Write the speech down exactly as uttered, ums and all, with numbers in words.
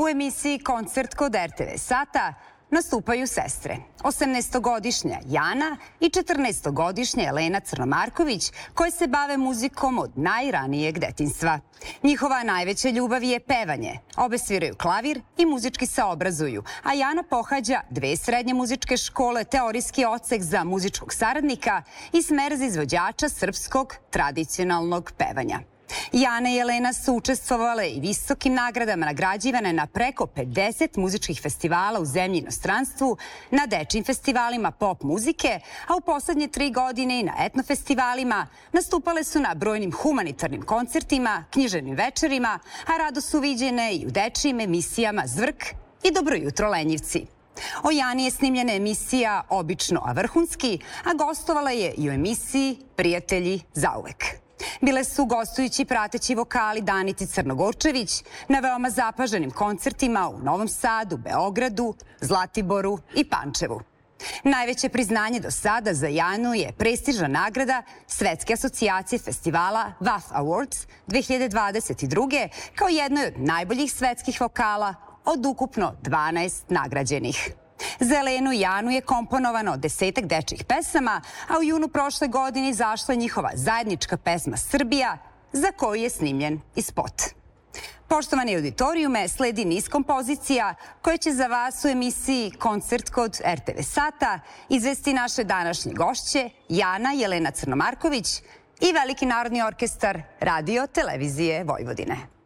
U emisiji Koncert kod er te ve Sata nastupaju sestre. osamnaestogodišnja Jana i četrnaestogodišnja Elena Crnomarković, koje se bave muzikom od najranijeg detinjstva. Njihova najveća ljubav je pevanje. Obe sviraju klavir i muzički se obrazuju, a Jana pohađa dve srednje muzičke škole, teorijski odsek za muzičkog saradnika i smer za izvođača srpskog tradicionalnog pevanja. Jana i Elena su učestvovale i visokim nagradama, nagrađivane na preko pedeset muzičkih festivala u zemlji i inostranstvu, na dečijim festivalima pop muzike, a u poslednje tri godine i na etno festivalima. Nastupale su na brojnim humanitarnim koncertima, književnim večerima, a rado su viđene i u dečijim emisijama Zvrk i Dobro jutro Lenjivci. O Jani je snimljena emisija Obično, a vrhunski, a gostovala je i u emisiji Prijatelji zauvek. Bile su gostujući prateći vokali Danici Crnogorčević na veoma zapaženim koncertima u Novom Sadu, Beogradu, Zlatiboru i Pančevu. Najveće priznanje do sada za Janu je prestižna nagrada Svetske asocijacije festivala W A F Awards dve hiljade dvadeset druge. kao jednoj od najboljih svetskih vokala od ukupno dvanaest nagrađenih. Za Elenu i Janu je komponovano desetak dečjih pesama, a u junu prošle godine izašla njihova zajednička pesma Srbija, za koju je snimljen i spot. Poštovani auditorijume, sledi niz kompozicija koje će za vas u emisiji Koncert kod er te ve Sata izvesti naše današnje gošće Jana i Elena Crnomarković i Veliki narodni orkestar Radio Televizije Vojvodine.